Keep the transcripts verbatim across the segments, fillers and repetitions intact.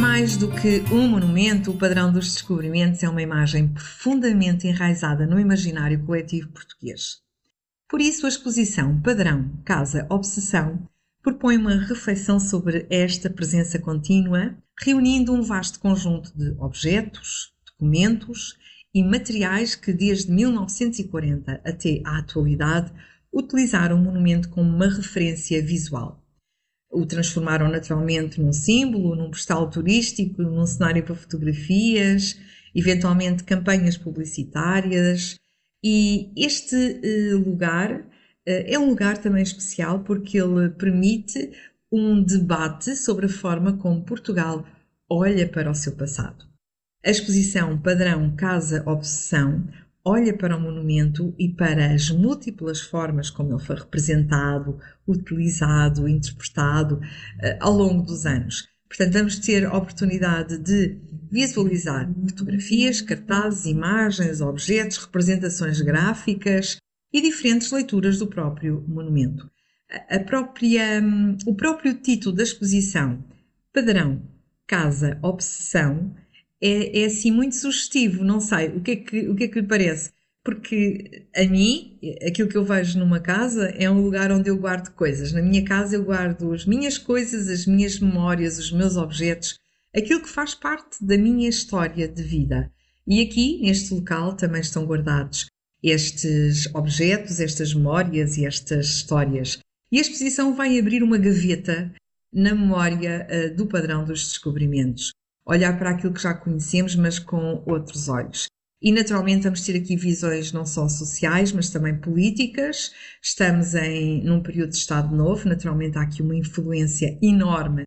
Mais do que um monumento, o Padrão dos Descobrimentos é uma imagem profundamente enraizada no imaginário coletivo português. Por isso, a exposição Padrão, Casa, Obsessão propõe uma reflexão sobre esta presença contínua, reunindo um vasto conjunto de objetos, documentos e materiais que, desde mil novecentos e quarenta até à atualidade, utilizaram o monumento como uma referência visual. O transformaram naturalmente num símbolo, num postal turístico, num cenário para fotografias, eventualmente campanhas publicitárias. E este eh, lugar eh, é um lugar também especial porque ele permite um debate sobre a forma como Portugal olha para o seu passado. A exposição Padrão, Casa, Obsessão olha para o monumento e para as múltiplas formas como ele foi representado, utilizado, interpretado uh, ao longo dos anos. Portanto, vamos ter a oportunidade de visualizar fotografias, cartazes, imagens, objetos, representações gráficas e diferentes leituras do próprio monumento. A própria, um, o próprio título da exposição, Padrão, Casa, Obsessão, É, é assim muito sugestivo, não sei, o que, é que, o que é que lhe parece? Porque a mim, aquilo que eu vejo numa casa é um lugar onde eu guardo coisas. Na minha casa eu guardo as minhas coisas, as minhas memórias, os meus objetos, aquilo que faz parte da minha história de vida. E aqui, neste local, também estão guardados estes objetos, estas memórias e estas histórias. E a exposição vai abrir uma gaveta na memória uh, do Padrão dos Descobrimentos. Olhar para aquilo que já conhecemos, mas com outros olhos. E, naturalmente, vamos ter aqui visões não só sociais, mas também políticas. Estamos em, num período de Estado Novo, naturalmente há aqui uma influência enorme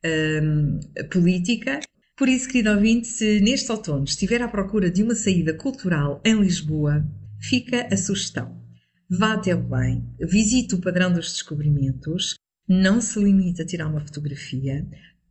um, política. Por isso, querido ouvinte, se neste outono estiver à procura de uma saída cultural em Lisboa, fica a sugestão. Vá até Belém, visite o Padrão dos Descobrimentos, não se limite a tirar uma fotografia,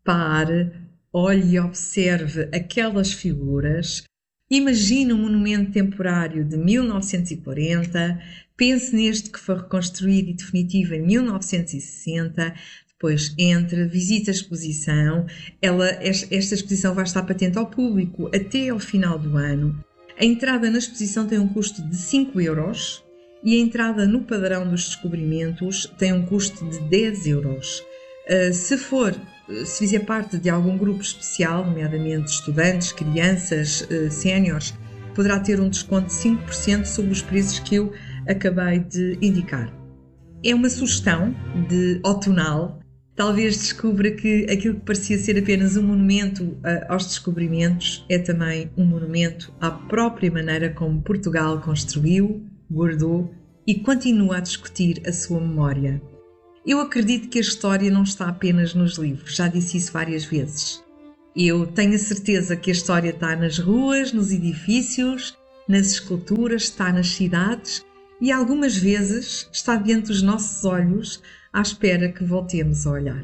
pare, olhe e observe aquelas figuras, imagine um monumento temporário de mil novecentos e quarenta, pense neste que foi reconstruído e definitivo em mil novecentos e sessenta, depois entre, visite a exposição. Ela, esta exposição vai estar patente ao público até ao final do ano. A entrada na exposição tem um custo de cinco euros e a entrada no Padrão dos Descobrimentos tem um custo de dez euros. Uh, se for Se fizer parte de algum grupo especial, nomeadamente estudantes, crianças, uh, séniores, poderá ter um desconto de cinco por cento sobre os preços que eu acabei de indicar. É uma sugestão de outonal. Talvez descubra que aquilo que parecia ser apenas um monumento uh, aos descobrimentos é também um monumento à própria maneira como Portugal construiu, guardou e continua a discutir a sua memória. Eu acredito que a história não está apenas nos livros, já disse isso várias vezes. Eu tenho a certeza que a história está nas ruas, nos edifícios, nas esculturas, está nas cidades e algumas vezes está diante dos nossos olhos à espera que voltemos a olhar.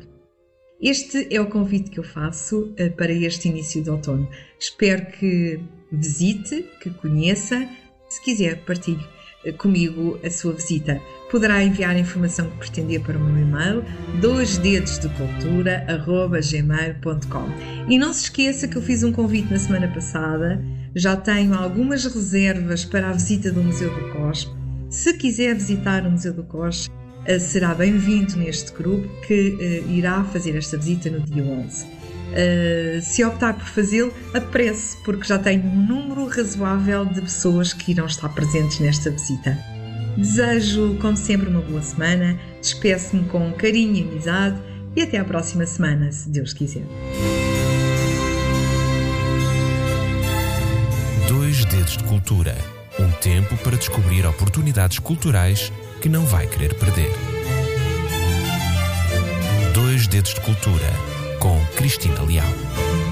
Este é o convite que eu faço para este início de outono. Espero que visite, que conheça, se quiser partilhe comigo a sua visita. Poderá enviar a informação que pretender para o meu e-mail dois dedos de cultura arroba gmail ponto com. E não se esqueça que eu fiz um convite na semana passada, já tenho algumas reservas para a visita do Museu do Cospe. Se quiser visitar o Museu do Cospe, será bem-vindo neste grupo que uh, irá fazer esta visita no dia onze. Uh, se optar por fazê-lo, apresse, porque já tenho um número razoável de pessoas que irão estar presentes nesta visita. Desejo, como sempre, uma boa semana, despeço-me com carinho e amizade e até à próxima semana, se Deus quiser. Dois Dedos de Cultura. Um tempo para descobrir oportunidades culturais que não vai querer perder. Dois Dedos de Cultura, com Cristina Leal.